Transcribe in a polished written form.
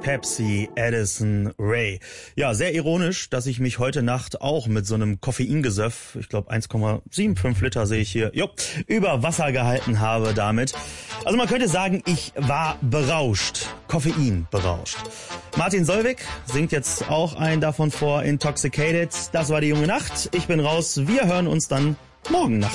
Pepsi, Addison Rae. Ja, sehr ironisch, dass ich mich heute Nacht auch mit so einem Koffeingesöff, ich glaube 1,75 Liter sehe ich hier, über Wasser gehalten habe damit. Also man könnte sagen, ich war berauscht, Koffein berauscht. Martin Solveig singt jetzt auch einen davon vor, Intoxicated. Das war die junge Nacht. Ich bin raus. Wir hören uns dann morgen Nacht.